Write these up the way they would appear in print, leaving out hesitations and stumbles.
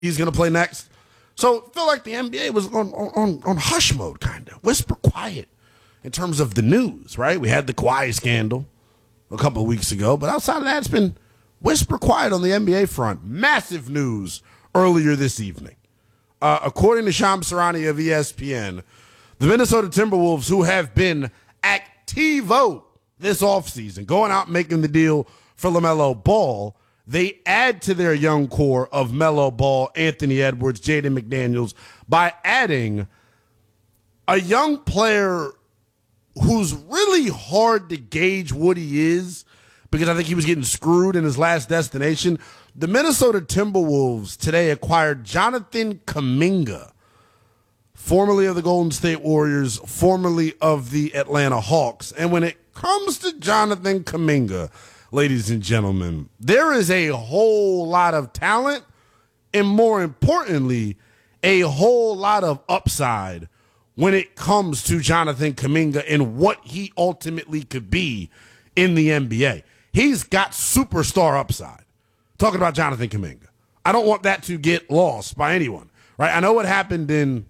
he's going to play next. So I feel like the NBA was on hush mode, kind of whisper quiet in terms of the news, right? We had the Kawhi scandal a couple of weeks ago, but outside of that, it's been whisper quiet on the NBA front. Massive news earlier this evening. According to Shams Charania of ESPN, the Minnesota Timberwolves, who have been activo this offseason, going out and making the deal for LaMelo Ball, they add to their young core of Melo Ball, Anthony Edwards, Jaden McDaniels by adding a young player who's really hard to gauge what he is because I think he was getting screwed in his last destination. The Minnesota Timberwolves today acquired Jonathan Kuminga, formerly of the Golden State Warriors, formerly of the Atlanta Hawks. And when it comes to Jonathan Kuminga, ladies and gentlemen, there is a whole lot of talent and, more importantly, a whole lot of upside when it comes to Jonathan Kuminga and what he ultimately could be in the NBA. He's got superstar upside. Talking about Jonathan Kuminga. I don't want that to get lost by anyone, right? I know what happened in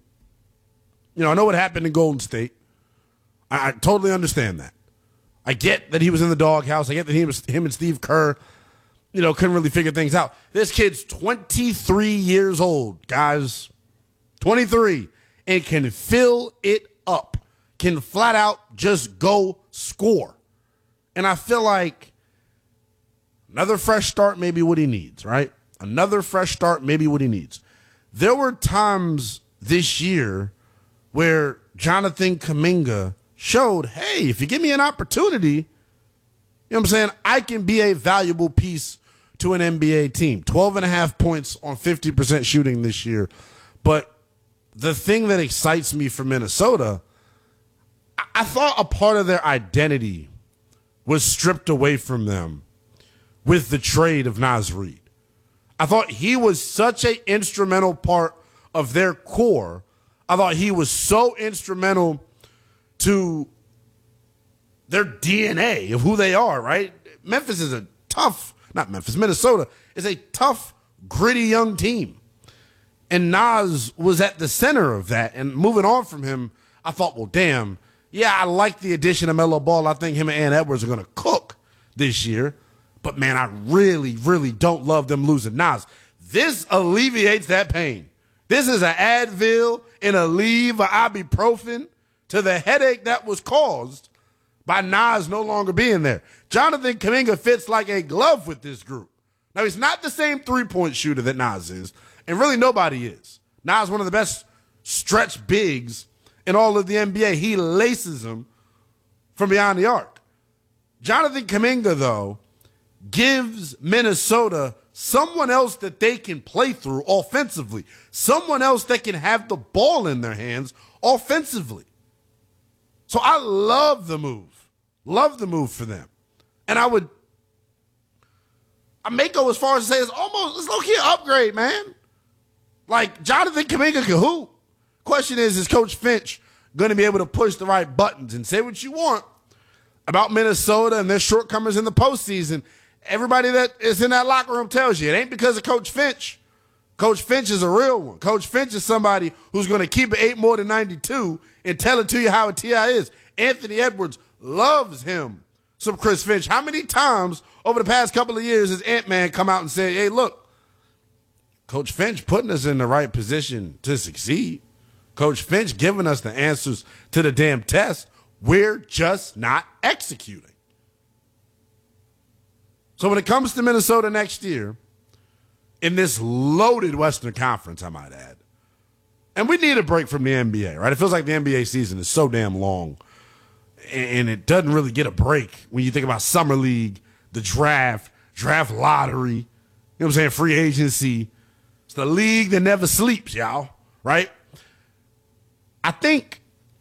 Golden State. I totally understand that. I get that he was in the doghouse. I get that him and Steve Kerr, couldn't really figure things out. This kid's 23 years old, guys. 23. And can fill it up. Can flat out just go score. And I feel like another fresh start may be what he needs, right? Another fresh start may be what he needs. There were times this year where Jonathan Kuminga showed, hey, if you give me an opportunity, you know what I'm saying, I can be a valuable piece to an NBA team. 12.5 points on 50% shooting this year. But the thing that excites me for Minnesota, I thought a part of their identity was stripped away from them with the trade of Naz Reid. I thought he was such an instrumental part of their core. I thought he was so instrumental to their DNA of who they are, right? Minnesota is a tough, gritty young team. And Naz was at the center of that. And moving on from him, I thought, well, damn, yeah, I like the addition of Melo Ball. I think him and Ant Edwards are going to cook this year. But, man, I really, really don't love them losing Naz. This alleviates that pain. This is an Advil and a Aleve, an ibuprofen to the headache that was caused by Naz no longer being there. Jonathan Kuminga fits like a glove with this group. Now, he's not the same three-point shooter that Naz is, and really nobody is. Naz is one of the best stretch bigs in all of the NBA. He laces them from beyond the arc. Jonathan Kuminga, though, gives Minnesota someone else that they can play through offensively, someone else that can have the ball in their hands offensively. So I love the move. Love the move for them. And I may go as far as to say it's low-key an upgrade, man. Like, Jonathan Kuminga can hoop. Question is Coach Finch going to be able to push the right buttons? And say what you want about Minnesota and their shortcomings in the postseason. Everybody that is in that locker room tells you it ain't because of Coach Finch. Coach Finch is a real one. Coach Finch is somebody who's going to keep it 8 more than 92 and tell it to you how a TI is. Anthony Edwards loves him some Chris Finch. How many times over the past couple of years has Ant-Man come out and said, hey, look, Coach Finch putting us in the right position to succeed. Coach Finch giving us the answers to the damn test. We're just not executing. So when it comes to Minnesota next year, in this loaded Western Conference, I might add, and we need a break from the NBA, right? It feels like the NBA season is so damn long, and it doesn't really get a break when you think about Summer League, the draft lottery, you know what I'm saying, free agency. It's the league that never sleeps, y'all, right? I think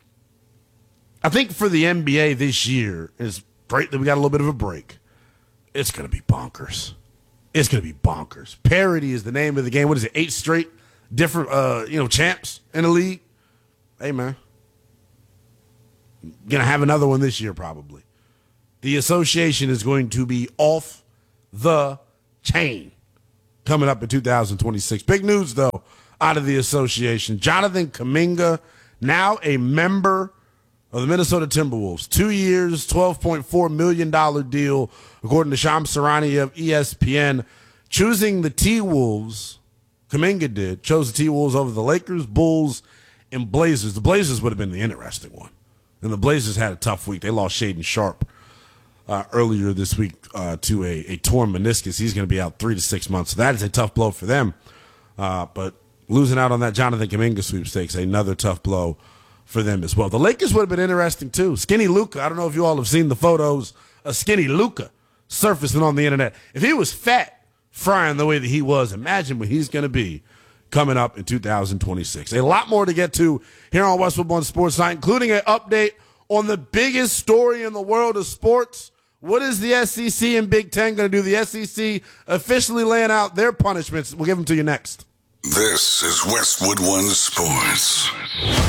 for the NBA this year, is great that we got a little bit of a break. It's going to be bonkers. It's going to be bonkers. Parity is the name of the game. What is it, 8 straight different champs in the league? Hey, man. Going to have another one this year probably. The association is going to be off the chain. coming up in 2026. Big news, though, out of the association. Jonathan Kuminga, now a member of the Minnesota Timberwolves. 2 years, $12.4 million deal, according to Shams Charania of ESPN. Choosing the T-Wolves, Kuminga chose the T-Wolves over the Lakers, Bulls, and Blazers. The Blazers would have been the interesting one. And the Blazers had a tough week. They lost Shaedon Sharpe earlier this week to a torn meniscus. He's going to be out 3 to 6 months. So that is a tough blow for them. But losing out on that Jonathan Kuminga sweepstakes, another tough blow for them as well. The Lakers would have been interesting too. Skinny Luka, I don't know if you all have seen the photos of Skinny Luka surfacing on the internet. If he was fat, frying the way that he was, imagine what he's going to be coming up in 2026. A lot more to get to here on Westwood One Sports Night, including an update on the biggest story in the world of sports. What is the SEC and Big Ten going to do? The SEC officially laying out their punishments. We'll give them to you next. This is Westwood One Sports.